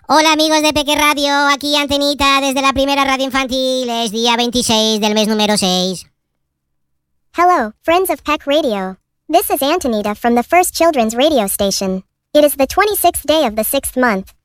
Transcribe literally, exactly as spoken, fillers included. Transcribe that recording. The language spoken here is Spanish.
Hola amigos de Peque Radio, aquí Antenita desde la primera radio infantil, es día veintiséis del mes número seis. Hello, friends of Peck Radio. This is Antonita from the first children's radio station. It is the twenty-sixth day of the sixth month,